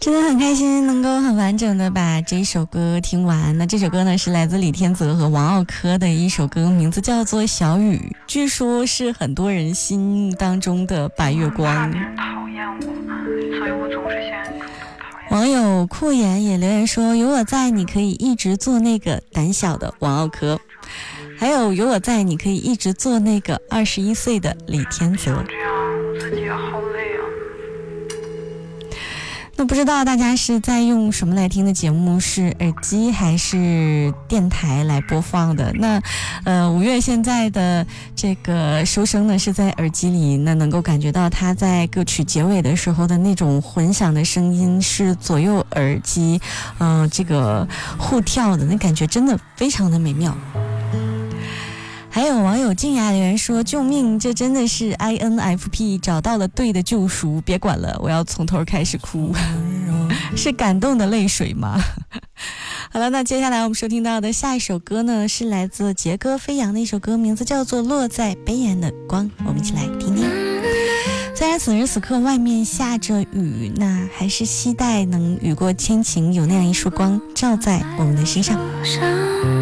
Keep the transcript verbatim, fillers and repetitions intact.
真的很开心能够很完整的把这首歌听完。那这首歌呢是来自李天泽和王奥科的一首歌，名字叫做小雨，据说是很多人心目当中的白月光。 讨厌我，所以我总是先主动讨厌。 网友酷言也留言说，有我在你可以一直做那个胆小的王奥科，还有有我在你可以一直做那个二十一岁的李天泽。 这样我自己也好累啊。 那不知道大家是在用什么来听的节目，是耳机还是电台来播放的？那呃，五月现在的这个收声呢是在耳机里，那能够感觉到它在歌曲结尾的时候的那种混响的声音是左右耳机呃这个互跳的，那感觉真的非常的美妙。还有网友静雅留言说，救命，这真的是 I N F P 找到了对的救赎，别管了，我要从头开始哭。是感动的泪水吗？好了，那接下来我们收听到的下一首歌呢是来自杰哥飞扬的一首歌，名字叫做落在悲哀的光，我们一起来听听。虽然此时此刻外面下着雨，那还是期待能雨过天晴，有那样一束光照在我们的身上。